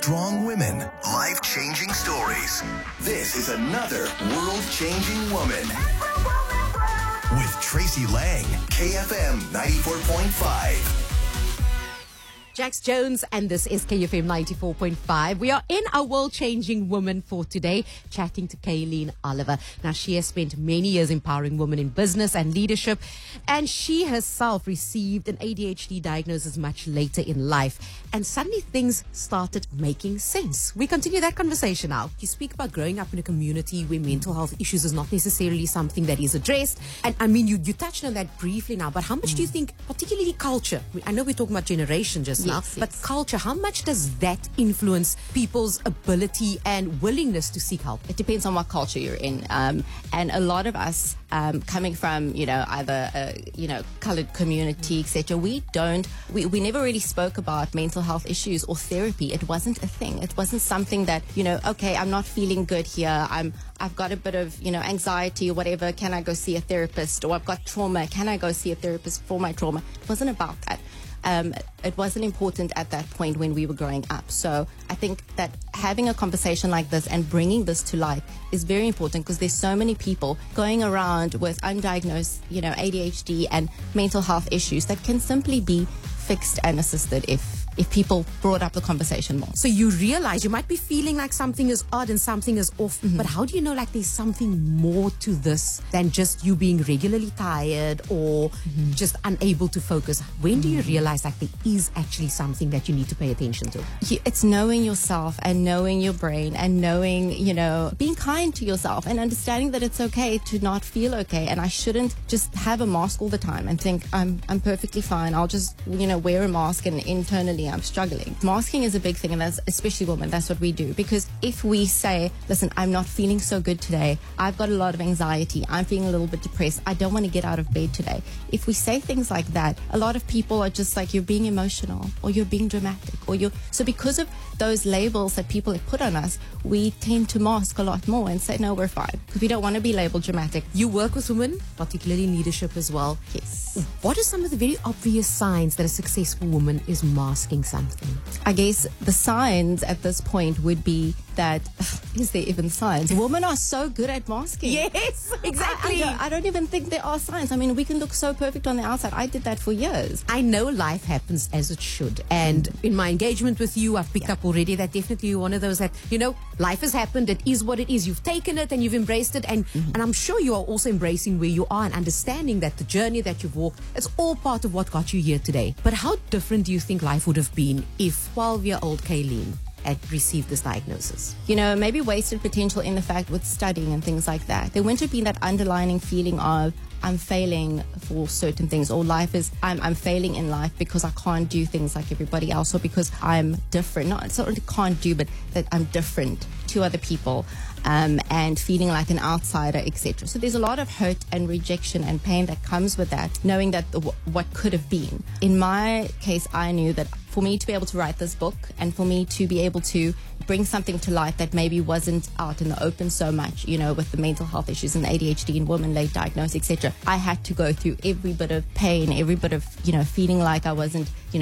Strong women, life-changing stories. This is another world-changing woman. With Tracy Lang, KFM 94.5. Jax Jones, and this is KFM 94.5. We are in our world-changing woman for today, chatting to Kayleen Oliver. Now, she has spent many years empowering women in business and leadership, and she herself received an ADHD diagnosis much later in life, and suddenly things started making sense. We continue that conversation now. You speak about growing up in a community where mental health issues is not necessarily something that is addressed, and I mean, you touched on that briefly now, but how much do you think, particularly culture, I know we're talking about generation just now, but culture, how much does that influence people's ability and willingness to seek help? It depends on what culture you're in. And a lot of us coming from, either a, colored community, etc., we never really spoke about mental health issues or therapy. It wasn't a thing. It wasn't something that, okay, I'm not feeling good here. I've got a bit of, anxiety or whatever. Can I go see a therapist? Or I've got trauma. Can I go see a therapist for my trauma? It wasn't about that. It wasn't important at that point when we were growing up. So I think that having a conversation like this and bringing this to light is very important, because there's so many people going around with undiagnosed, ADHD and mental health issues that can simply be fixed and assisted if people brought up the conversation more. So you realize you might be feeling like something is odd and something is off, but how do you know like there's something more to this than just you being regularly tired or just unable to focus? When do you realize like there is actually something that you need to pay attention to? It's knowing yourself and knowing your brain and knowing, being kind to yourself and understanding that it's okay to not feel okay, and I shouldn't just have a mask all the time and think I'm perfectly fine. I'll just, wear a mask and internally I'm struggling. Masking is a big thing, and that's especially women. That's what we do, because if we say, listen, I'm not feeling so good today, I've got a lot of anxiety, I'm feeling a little bit depressed, I don't want to get out of bed today. If we say things like that, a lot of people are just like, you're being emotional or you're being dramatic so because of those labels that people have put on us, we tend to mask a lot more and say, no, we're fine, because we don't want to be labeled dramatic. You work with women, particularly in leadership as well. Yes. What are some of the very obvious signs that a successful woman is masking something? I guess the signs at this point would be that, is there even signs? Women are so good at masking. Yes, exactly. I don't even think there are signs. I mean, we can look so perfect on the outside. I did that for years. I know life happens as it should. And in my engagement with you, I've picked up already that definitely you're one of those that, life has happened. It is what it is. You've taken it and you've embraced it. And I'm sure you are also embracing where you are and understanding that the journey that you've walked, it's all part of what got you here today. But how different do you think life would have been if 12-year-old Kayleen had received this diagnosis? Maybe wasted potential in the fact with studying and things like that. There wouldn't have been that underlining feeling of, I'm failing for certain things, or I'm failing in life because I can't do things like everybody else, or because I'm different. Not sort of can't do, but that I'm different to other people, and feeling like an outsider, etc. So there's a lot of hurt and rejection and pain that comes with that, knowing that what could have been. In my case, I knew that for me to be able to write this book and for me to be able to bring something to light that maybe wasn't out in the open so much, with the mental health issues and ADHD in women, late diagnosed, etc., I had to go through every bit of pain, every bit of, feeling like I wasn't,